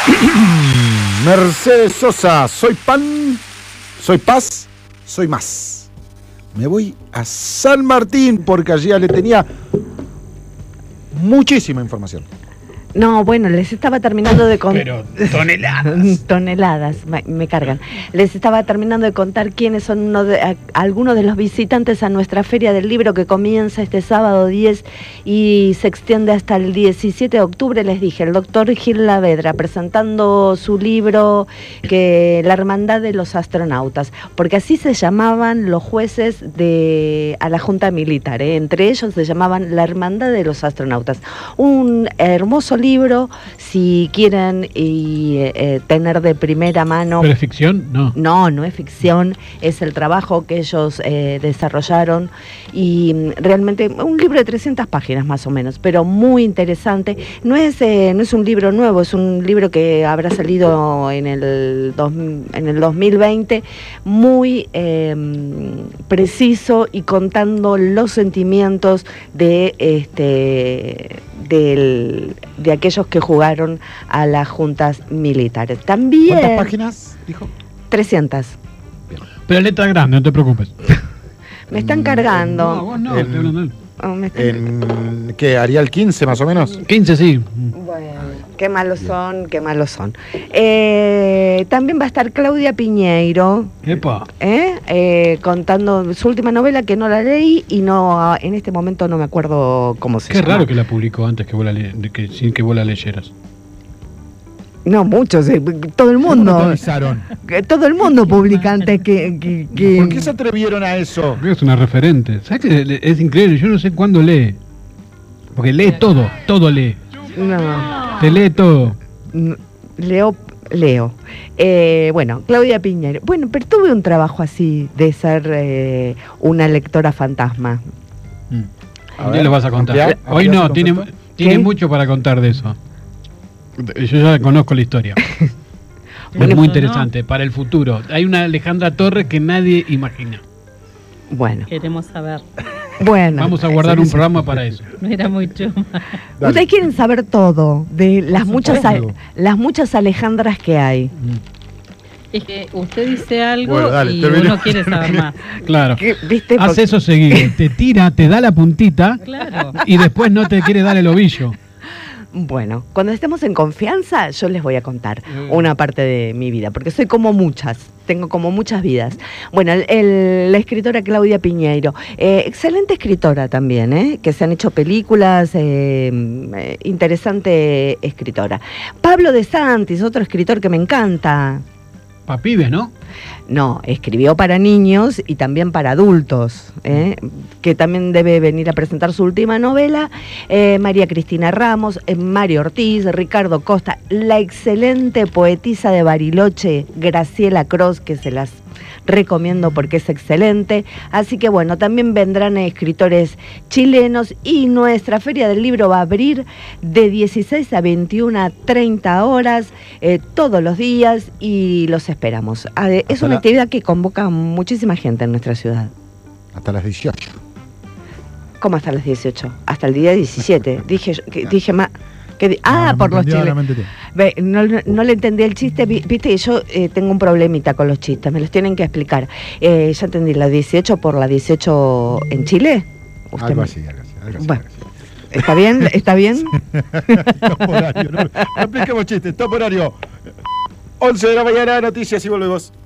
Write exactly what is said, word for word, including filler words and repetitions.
Mercedes Sosa, soy pan, soy paz, soy más. Me voy a San Martín porque allí ya le tenía muchísima información. No, bueno, les estaba terminando de contar... Pero toneladas. toneladas, me, me cargan. Les estaba terminando de contar quiénes son uno de, a, algunos de los visitantes a nuestra Feria del Libro que comienza este sábado diez y se extiende hasta el diecisiete de octubre. Les dije, el doctor Gil Lavedra presentando su libro que La Hermandad de los Astronautas, porque así se llamaban los jueces de a la Junta Militar, ¿eh? Entre ellos se llamaban La Hermandad de los Astronautas. Un hermoso libro, si quieren y, eh, tener de primera mano. ¿Pero es ficción? No. No, no es ficción, es el trabajo que ellos eh, desarrollaron y mm, realmente un libro de trescientas páginas más o menos, pero muy interesante. No es, eh, no es un libro nuevo, es un libro que habrá salido en el, dos, en el dos mil veinte, muy eh, preciso y contando los sentimientos de este del, de aquellos que jugaron a las juntas militares. También... ¿Cuántas páginas dijo? trescientas. Bien. Pero letra grande, no te preocupes. Me están cargando. No, vos no. En- te hablo mal. Oh, me están... ¿En qué? ¿Arial quince más o menos? quince, sí. Bueno, qué malos son, qué malos son. Eh, también va a estar Claudia Piñeiro, Epa. ¿eh? Eh, contando su última novela que no la leí y no en este momento no me acuerdo cómo se Qué llama. raro que la publicó antes que vos la le- de que, sin que vos la leyeras. No, muchos, eh, todo el ¿Cómo no te mundo. avisaron? Que todo el mundo publica antes que... que, que- ¿Por qué se atrevieron a eso? Porque es una referente. ¿Sabes qué? Es increíble, yo no sé cuándo lee. Porque lee todo, todo lee. No, Te lee todo. no, Leo... Leo. Eh, bueno, Claudia Piñeiro. Bueno, pero tuve un trabajo así de ser eh, una lectora fantasma. Mm. A Un ver, día lo vas a contar. ampliá- Hoy ampliá no, ese tiene, concepto. tiene ¿Qué? mucho para contar de eso. Yo ya conozco la historia. Bueno, Es muy interesante para el futuro. Hay una Alejandra Torres que nadie imagina. Bueno, Queremos saber. bueno. Vamos a guardar un programa para eso. No era mucho más. Dale. Ustedes quieren saber todo de las muchas, supuesto. al- las muchas Alejandras que hay. Mm. Es que usted dice algo Bueno, dale, y termina. uno quiere saber más. Claro. ¿Qué- ¿Viste? Hace Porque- eso seguido. Te tira, te da la puntita Claro. y después no te quiere dar el ovillo. Bueno, cuando estemos en confianza, yo les voy a contar Mm. una parte de mi vida, porque soy como muchas, tengo como muchas vidas. Bueno, el- el- la escritora Claudia Piñeiro, eh, excelente escritora también, ¿eh? Que se han hecho películas, eh, eh, interesante escritora. Pablo de Santis, otro escritor que me encanta. Pa' pibes, ¿no? No, escribió para niños y también para adultos, ¿eh? Que también debe venir a presentar su última novela. Eh, María Cristina Ramos, eh, Mario Ortiz, Ricardo Costa, la excelente poetisa de Bariloche, Graciela Cross, que se las recomiendo porque es excelente. Así que bueno, también vendrán escritores chilenos y nuestra Feria del Libro va a abrir de dieciséis a veintiuna, treinta horas eh, todos los días y los esperamos. Ah, es Hasta una la- actividad que convoca muchísima gente en nuestra ciudad. Hasta las dieciocho. ¿Cómo hasta las dieciocho? Hasta el día diecisiete. dije yo- que, dije más... Que di- No, ah, no por me los entendió, chiles. no me entendió. Ve, no, no- no le entendí el chiste, vi- viste que yo eh, tengo un problemita con los chistes, me los tienen que explicar. Eh, ya entendí, la dieciocho por la dieciocho en Chile. Usted Algo me- así, algo así. Algo así, Bueno. algo así. ¿Está bien? ¿Está bien? Top horario, no, no apliquemos chistes, top horario. once de la mañana, noticias y volvemos.